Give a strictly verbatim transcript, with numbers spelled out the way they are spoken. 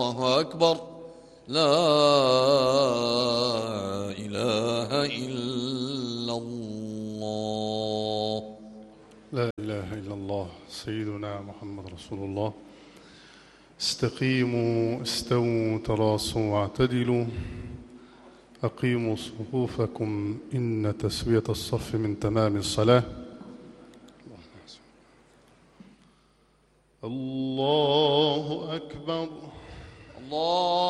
الله أكبر. لا إله إلا الله. لا إله إلا الله سيدنا محمد رسول الله. استقيموا استووا تراصوا واعتدلوا أقيموا صفوفكم إن تسوية الصف من تمام الصلاة. الله أكبر. الله